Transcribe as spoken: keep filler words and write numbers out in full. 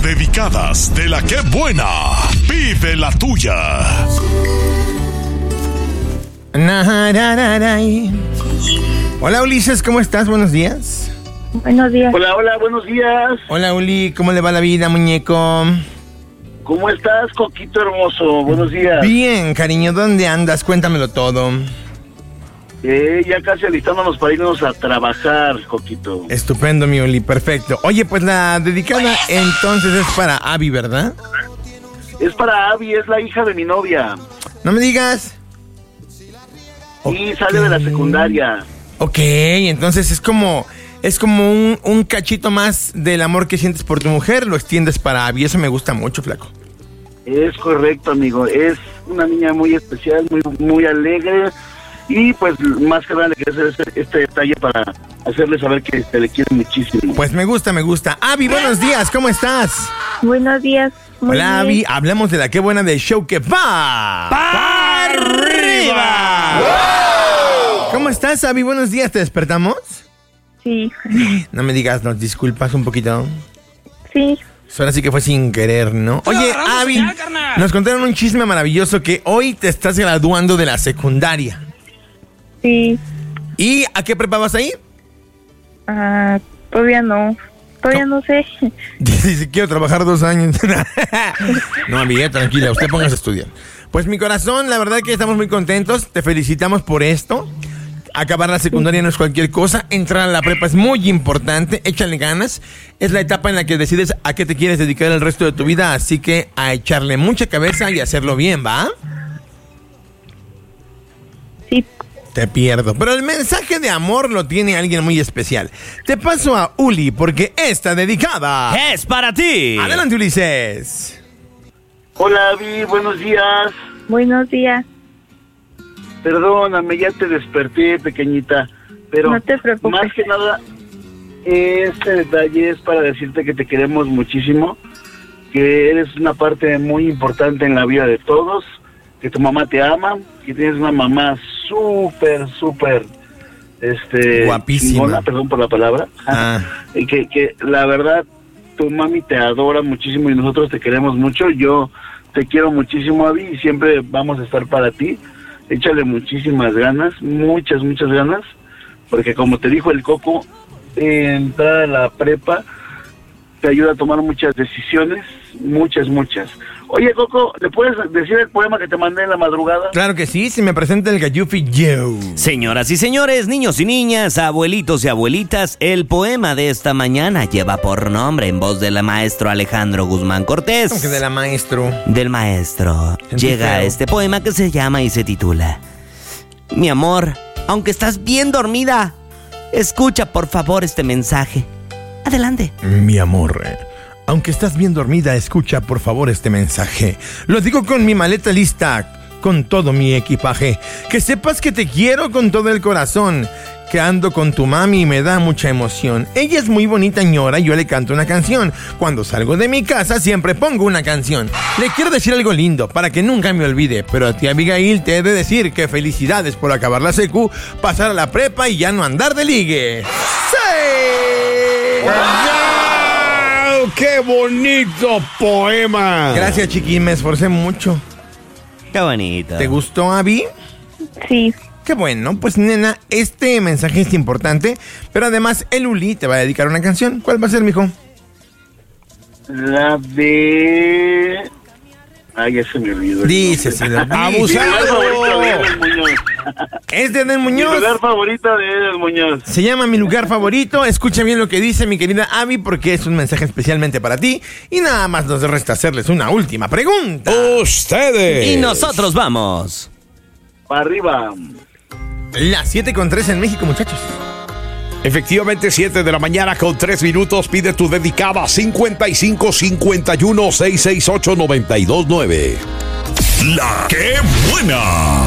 dedicadas de la que buena. Vive la tuya. Hola Ulises, ¿cómo estás? Buenos días. Buenos días. Hola, hola, buenos días. Hola Uli, ¿cómo le va la vida, muñeco? ¿Cómo estás, Coquito hermoso? Buenos días. Bien, cariño, ¿dónde andas? Cuéntamelo todo. Eh, ya casi alistándonos para irnos a trabajar, Coquito. Estupendo, mi Uli, perfecto. Oye, pues la dedicada entonces es para Abby, ¿verdad? Es para Abby, es la hija de mi novia. No me digas. Y okay. Sale de la secundaria. Ok, entonces es como... Es como un, un cachito más del amor que sientes por tu mujer, lo extiendes para Abby. Eso me gusta mucho, flaco. Es correcto, amigo. Es una niña muy especial, muy, muy alegre. Y pues más que nada le quiero hacer este, este detalle para hacerle saber que se le quiere muchísimo. Pues me gusta, me gusta. Abby, buenos días, ¿cómo estás? Buenos días. Muy Hola, Abby, hablamos de la qué buena del show que va ¡para arriba! ¡Wow! ¿Cómo estás, Abby? Buenos días, ¿te despertamos? Sí. No me digas, ¿nos disculpas un poquito? Sí. Ahora sí que fue sin querer, ¿no? Oye, Abby, nos contaron un chisme maravilloso que hoy te estás graduando de la secundaria. Sí. ¿Y a qué prepa vas ahí? Ah, todavía no. Todavía no, no sé. Dice, quiero trabajar dos años. No, amiga, tranquila, usted póngase a estudiar. Pues mi corazón, la verdad que estamos muy contentos. Te felicitamos por esto. Acabar la secundaria no es cualquier cosa. Entrar a la prepa es muy importante. Échale ganas. Es la etapa en la que decides a qué te quieres dedicar el resto de tu vida. Así que a echarle mucha cabeza y hacerlo bien, ¿va? Sí. Te pierdo. Pero el mensaje de amor lo tiene alguien muy especial. Te paso a Uli porque esta dedicada es para ti. Adelante, Ulises. Hola, Abby. Buenos días. Buenos días. Perdóname, ya te desperté, pequeñita, pero no te preocupes. Más que nada, este detalle es para decirte que te queremos muchísimo, que eres una parte muy importante en la vida de todos, que tu mamá te ama, que tienes una mamá súper, súper, este... guapísima. Chingona, perdón por la palabra. Ah. Y que, que la verdad, tu mami te adora muchísimo y nosotros te queremos mucho. Yo te quiero muchísimo, Abby, y siempre vamos a estar para ti. Échale muchísimas ganas, muchas, muchas ganas, porque como te dijo el Coco, eh, entrar a la prepa te ayuda a tomar muchas decisiones, muchas, muchas. Oye, Coco, ¿le puedes decir el poema que te mandé en la madrugada? Claro que sí, se me presenta el Gallufi Joe. Señoras y señores, niños y niñas, abuelitos y abuelitas, el poema de esta mañana lleva por nombre, en voz del maestro Alejandro Guzmán Cortés. ¿Cómo que de la maestro? Del maestro. Sentí Llega feo. este poema que se llama y se titula: Mi amor, aunque estás bien dormida, escucha por favor este mensaje. Adelante. Mi amor, aunque estás bien dormida, escucha por favor este mensaje. Lo digo con mi maleta lista, con todo mi equipaje. Que sepas que te quiero con todo el corazón, que ando con tu mami y me da mucha emoción. Ella es muy bonita, ñora, y yo le canto una canción. Cuando salgo de mi casa siempre pongo una canción. Le quiero decir algo lindo para que nunca me olvide, pero a ti, Abigail, te he de decir que felicidades por acabar la secu, pasar a la prepa y ya no andar de ligue. ¡Sí! ¡Wow! ¡Qué bonito poema! Gracias, chiquín, me esforcé mucho. Qué bonito. ¿Te gustó, Abby? Sí. Qué bueno, pues nena, este mensaje es importante, pero además el Uli te va a dedicar una canción. ¿Cuál va a ser, mijo? La de... Ay, ya se me olvidó. Díceselo. ¡Abusado! Es de Edel Mi Muñoz. lugar favorito de Edel Muñoz. Se llama Mi Lugar Favorito. Escucha bien lo que dice mi querida Abby, porque es un mensaje especialmente para ti. Y nada más nos resta hacerles una última pregunta. ¡Ustedes! Y nosotros vamos. Para arriba. Las siete con tres en México, muchachos. Efectivamente, siete de la mañana con tres minutos. Pide tu dedicada cincuenta y cinco cincuenta y uno seiscientos sesenta y ocho noventa y dos nueve. La que buena.